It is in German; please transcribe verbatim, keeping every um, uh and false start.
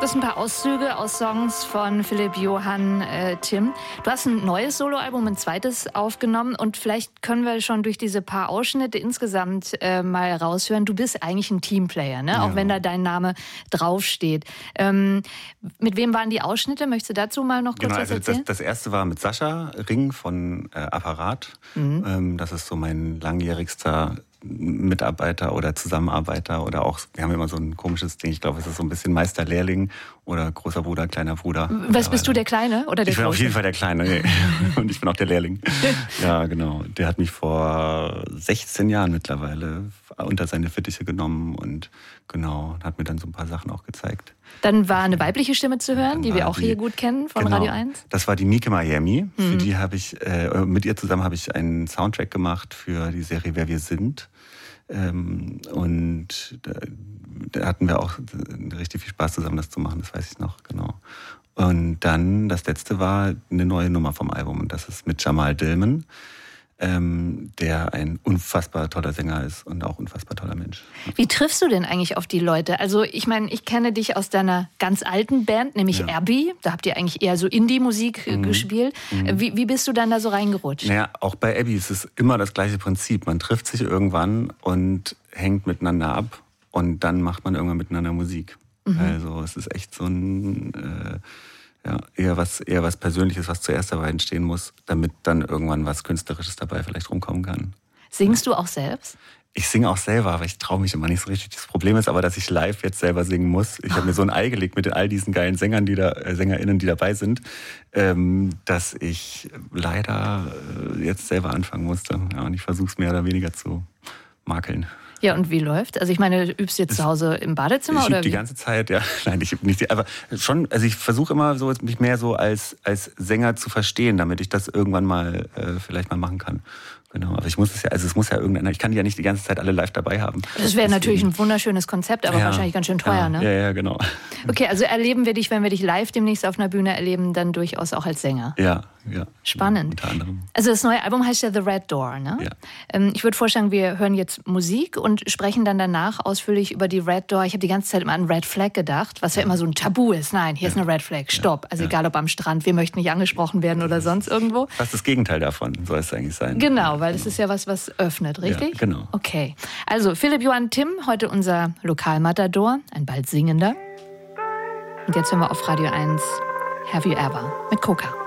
Das sind ein paar Auszüge aus Songs von Philipp Johann äh, Timm. Du hast ein neues Soloalbum, ein zweites aufgenommen und vielleicht können wir schon durch diese paar Ausschnitte insgesamt äh, mal raushören. Du bist eigentlich ein Teamplayer, ne? Ja. Auch wenn da dein Name draufsteht. Ähm, mit wem waren die Ausschnitte? Möchtest du dazu mal noch kurz genau, was also erzählen? Das, das erste war mit Sascha Ring von äh, Apparat. Mhm. Ähm, das ist so mein langjährigster Mitarbeiter oder Zusammenarbeiter oder auch, wir haben immer so ein komisches Ding, ich glaube, es ist so ein bisschen Meister-Lehrling oder großer Bruder, kleiner Bruder. Was bist du, der Kleine oder der Ich bin Große? auf jeden Fall der Kleine, nee. Und ich bin auch der Lehrling. Ja, genau. Der hat mich vor sechzehn Jahren mittlerweile unter seine Fittiche genommen und genau, hat mir dann so ein paar Sachen auch gezeigt. Dann war eine weibliche Stimme zu hören, die wir auch die, hier gut kennen von genau, Radio eins. Das war die Mieke Miami. Mhm. Für die habe ich, äh, mit ihr zusammen habe ich einen Soundtrack gemacht für die Serie Wer wir sind. Ähm, und da, da hatten wir auch richtig viel Spaß zusammen, das zu machen, das weiß ich noch, genau. Und dann, das letzte war eine neue Nummer vom Album und das ist mit Jamal Dillman, ähm, der ein unfassbar toller Sänger ist und auch unfassbar toller Mensch. Wie triffst du denn eigentlich auf die Leute? Also ich meine, ich kenne dich aus deiner ganz alten Band, nämlich ja. Abbey. Da habt ihr eigentlich eher so Indie-Musik mhm. gespielt. Mhm. Wie, wie bist du dann da so reingerutscht? Naja, auch bei Abbey ist es immer das gleiche Prinzip. Man trifft sich irgendwann und hängt miteinander ab und dann macht man irgendwann miteinander Musik. Mhm. Also es ist echt so ein... Äh, Ja, eher was, eher was Persönliches, was zuerst dabei entstehen muss, damit dann irgendwann was Künstlerisches dabei vielleicht rumkommen kann. Singst du auch selbst? Ich singe auch selber, aber ich traue mich immer nicht so richtig. Das Problem ist aber, dass ich live jetzt selber singen muss. Ich habe mir so ein Ei gelegt mit all diesen geilen Sängern, die da, äh, SängerInnen, die dabei sind, ähm, dass ich leider äh, jetzt selber anfangen musste. Ja, und ich versuche es mehr oder weniger zu makeln. Ja, und wie läuft? Also ich meine, du übst jetzt zu Hause im Badezimmer ich oder die wie? ganze Zeit, ja. Nein, ich übe nicht. Aber schon, also ich versuche immer so mich mehr so als, als Sänger zu verstehen, damit ich das irgendwann mal äh, vielleicht mal machen kann. Genau, aber ich muss es ja, also es muss ja irgendeiner, ich kann die ja nicht die ganze Zeit alle live dabei haben. Das wäre natürlich ein wunderschönes Konzept, aber ja, wahrscheinlich ganz schön teuer, ja, ne? Ja, ja, genau. Okay, also erleben wir dich, wenn wir dich live demnächst auf einer Bühne erleben, dann durchaus auch als Sänger. Ja, ja. Spannend. Unter anderem. Also das neue Album heißt ja The Red Door, ne? Ja. Ähm, ich würde vorschlagen, wir hören jetzt Musik und sprechen dann danach ausführlich über die Red Door. Ich habe die ganze Zeit immer an Red Flag gedacht, was ja, ja immer so ein Tabu ist. Nein, hier ja. ist eine Red Flag, stopp. Also ja. egal ob am Strand, wir möchten nicht angesprochen werden oder sonst irgendwo. Was das Gegenteil davon soll es eigentlich sein. Genau, weil das ist ja was, was öffnet, richtig? Ja, genau. Okay, also Philipp Johann Timm, heute unser Lokalmatador, ein bald Singender. Und jetzt hören wir auf Radio eins Have You Ever mit Coca.